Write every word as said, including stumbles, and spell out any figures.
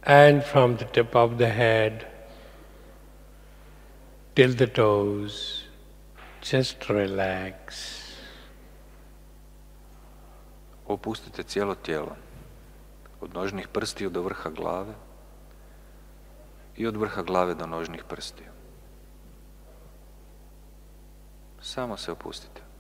And from the tip of the head till the toes, just relax. Opustite cijelo tijelo, od nožnih prstiju do vrha glave i od vrha glave do nožnih prstiju. Samo se opustite.